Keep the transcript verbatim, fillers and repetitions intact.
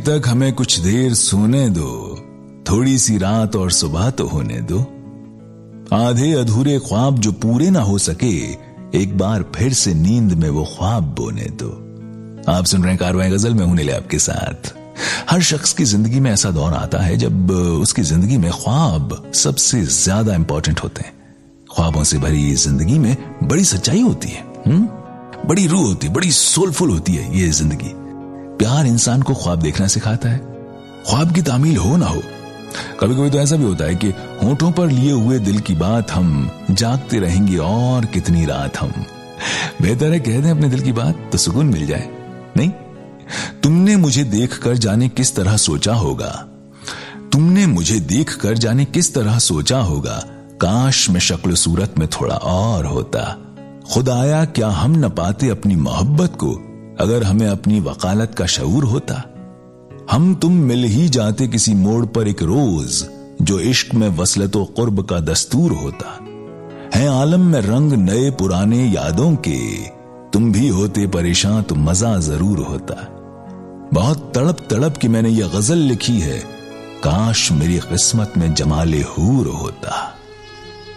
तक हमें कुछ देर सोने दो, थोड़ी सी रात और सुबह तो होने दो। आधे अधूरे ख्वाब जो पूरे ना हो सके, एक बार फिर से नींद में वो ख्वाब बोने दो। आप सुन रहे हैं कारवां गजल में, हूं नीले आपके साथ। हर शख्स की जिंदगी में ऐसा दौर आता है जब उसकी जिंदगी में ख्वाब सबसे ज्यादा इंपॉर्टेंट होते हैं। ख्वाबों से भरी जिंदगी में बड़ी सच्चाई होती है, हुँ? बड़ी रूह होती है, बड़ी सोलफुल होती है ये जिंदगी। प्यार इंसान को ख्वाब देखना सिखाता है। ख्वाब की तामील हो ना हो, कभी कभी तो ऐसा भी होता है कि होंठों पर लिए हुए दिल की बात हम जागते रहेंगे और कितनी रात हम। बेहतर है कह दें अपने दिल की बात तो सुकून मिल जाए। नहीं, तुमने मुझे देखकर जाने किस तरह सोचा होगा, तुमने मुझे देखकर जाने किस तरह सोचा होगा, काश में शक्ल सूरत में थोड़ा और होता। खुदाया क्या हम न पाते अपनी मोहब्बत को, अगर हमें अपनी वकालत का शऊर होता। हम तुम मिल ही जाते किसी मोड़ पर एक रोज, जो इश्क में वसलतो कुर्ब का दस्तूर होता। है आलम में रंग नए पुराने यादों के, तुम भी होते परेशान तो मजा जरूर होता। बहुत तड़प तड़प की मैंने ये गजल लिखी है, काश मेरी किस्मत में जमाले हूर होता।